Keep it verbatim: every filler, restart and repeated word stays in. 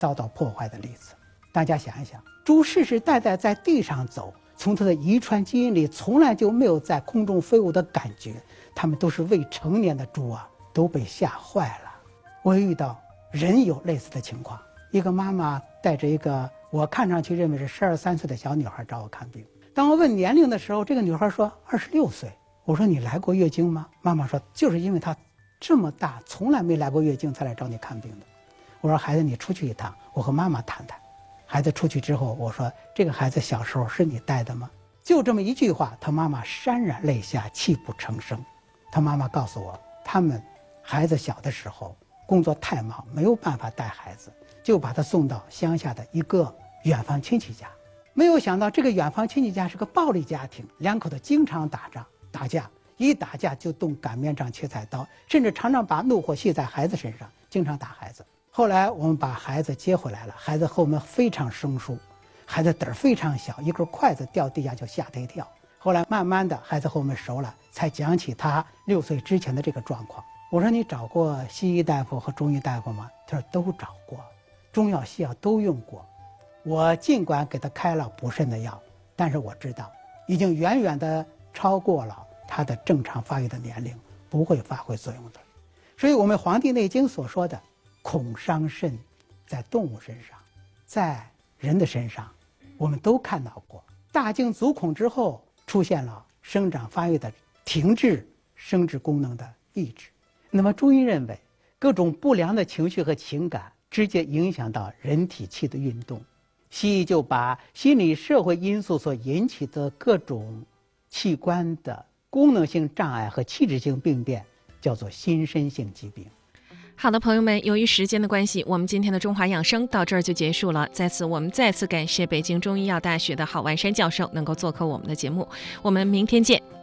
遭到破坏的例子。大家想一想，猪世世代代在地上走，从它的遗传基因里从来就没有在空中飞舞的感觉，它们都是未成年的猪啊，都被吓坏了。我也遇到人有类似的情况，一个妈妈带着一个我看上去认为是十二三岁的小女孩找我看病。当我问年龄的时候，这个女孩说二十六岁。我说你来过月经吗？妈妈说就是因为她这么大从来没来过月经才来找你看病的。我说孩子你出去一趟，我和妈妈谈谈。孩子出去之后，我说这个孩子小时候是你带的吗？就这么一句话，他妈妈潸然泪下，泣不成声。他妈妈告诉我，他们孩子小的时候工作太忙，没有办法带孩子，就把他送到乡下的一个远房亲戚家。没有想到这个远房亲戚家是个暴力家庭，两口子经常打仗打架，一打架就动擀面杖切菜刀，甚至常常把怒火泄在孩子身上，经常打孩子。后来我们把孩子接回来了，孩子和我们非常生疏，孩子胆儿非常小，一根筷子掉地下就吓他一跳。后来慢慢的孩子和我们熟了，才讲起他六岁之前的这个状况。我说你找过西医大夫和中医大夫吗？他说都找过，中药西药都用过。我尽管给他开了补肾的药，但是我知道已经远远的超过了他的正常发育的年龄，不会发挥作用的。所以我们《黄帝内经》所说的恐伤肾，在动物身上，在人的身上，我们都看到过。大惊足恐之后，出现了生长发育的停滞，生殖功能的抑制。那么中医认为，各种不良的情绪和情感直接影响到人体气的运动。西医就把心理社会因素所引起的各种器官的功能性障碍和器质性病变叫做心身性疾病。 好的，朋友们，由于时间的关系，我们今天的中华养生到这儿就结束了。在此，我们再次感谢北京中医药大学的郝万山教授能够做客我们的节目。我们明天见。